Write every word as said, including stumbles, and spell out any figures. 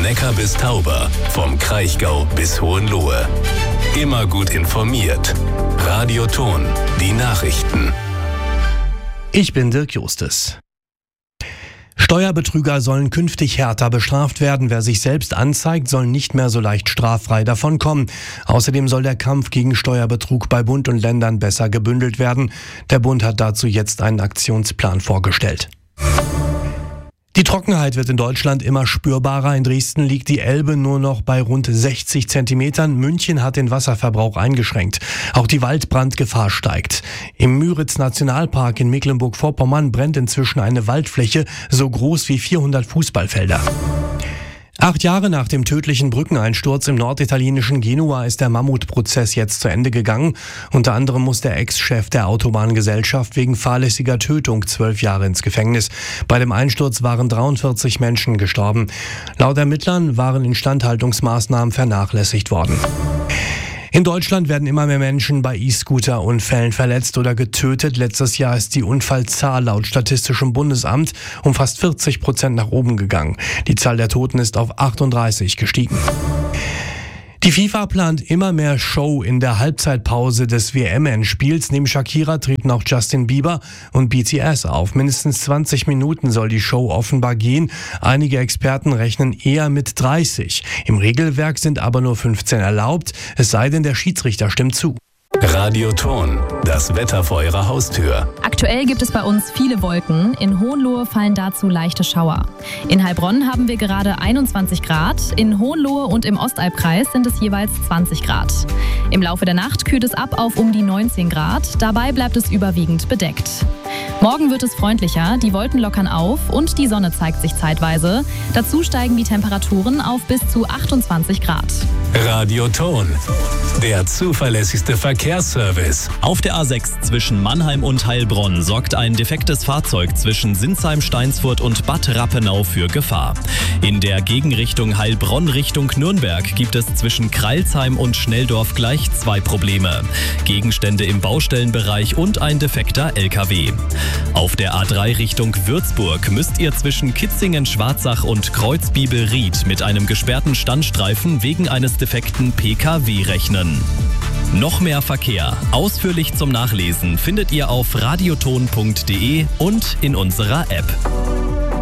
Neckar bis Tauber, vom Kraichgau bis Hohenlohe. Immer gut informiert. Radio Thon, die Nachrichten. Ich bin Dirk Justus. Steuerbetrüger sollen künftig härter bestraft werden. Wer sich selbst anzeigt, soll nicht mehr so leicht straffrei davonkommen. Außerdem soll der Kampf gegen Steuerbetrug bei Bund und Ländern besser gebündelt werden. Der Bund hat dazu jetzt einen Aktionsplan vorgestellt. Die Trockenheit wird in Deutschland immer spürbarer. In Dresden liegt die Elbe nur noch bei rund sechzig Zentimetern. München hat den Wasserverbrauch eingeschränkt. Auch die Waldbrandgefahr steigt. Im Müritz-Nationalpark in Mecklenburg-Vorpommern brennt inzwischen eine Waldfläche so groß wie vierhundert Fußballfelder. Acht Jahre nach dem tödlichen Brückeneinsturz im norditalienischen Genua ist der Mammutprozess jetzt zu Ende gegangen. Unter anderem muss der Ex-Chef der Autobahngesellschaft wegen fahrlässiger Tötung zwölf Jahre ins Gefängnis. Bei dem Einsturz waren dreiundvierzig Menschen gestorben. Laut Ermittlern waren Instandhaltungsmaßnahmen vernachlässigt worden. In Deutschland werden immer mehr Menschen bei E-Scooter-Unfällen verletzt oder getötet. Letztes Jahr ist die Unfallzahl laut Statistischem Bundesamt um fast vierzig Prozent nach oben gegangen. Die Zahl der Toten ist auf achtunddreißig gestiegen. Die FIFA plant immer mehr Show in der Halbzeitpause des W M-Endspiels. Neben Shakira treten auch Justin Bieber und B T S auf. Mindestens zwanzig Minuten soll die Show offenbar gehen. Einige Experten rechnen eher mit dreißig. Im Regelwerk sind aber nur fünfzehn erlaubt, es sei denn, der Schiedsrichter stimmt zu. Radio Thon, das Wetter vor Ihrer Haustür. Aktuell gibt es bei uns viele Wolken. In Hohenlohe fallen dazu leichte Schauer. In Heilbronn haben wir gerade einundzwanzig Grad. In Hohenlohe und im Ostalbkreis sind es jeweils zwanzig Grad. Im Laufe der Nacht kühlt es ab auf um die neunzehn Grad. Dabei bleibt es überwiegend bedeckt. Morgen wird es freundlicher, die Wolken lockern auf und die Sonne zeigt sich zeitweise. Dazu steigen die Temperaturen auf bis zu achtundzwanzig Grad. Radio Thon, der zuverlässigste Verkehrsservice. Auf der A sechs zwischen Mannheim und Heilbronn sorgt ein defektes Fahrzeug zwischen Sinsheim, Steinsfurt und Bad Rappenau für Gefahr. In der Gegenrichtung Heilbronn Richtung Nürnberg gibt es zwischen Kreilsheim und Schnelldorf gleich zwei Probleme. Gegenstände im Baustellenbereich und ein defekter L K W. Auf der A drei Richtung Würzburg müsst ihr zwischen Kitzingen, Schwarzach und Kreuzbibel-Ried mit einem gesperrten Standstreifen wegen eines defekten P K W rechnen. Noch mehr Verkehr, ausführlich zum Nachlesen, findet ihr auf radioton punkt de und in unserer App.